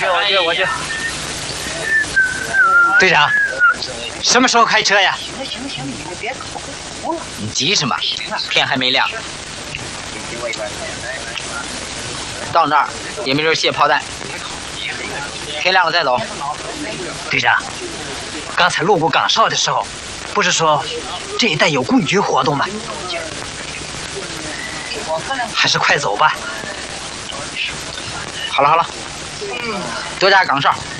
去。队长，什么时候开车呀？行，你别口误了。你急什么？天还没亮。到那儿也没准卸炮弹，天亮了再走。队长，刚才路过岗哨的时候，不是说这一带有共军活动吗？还是快走吧。好了，多加岗哨。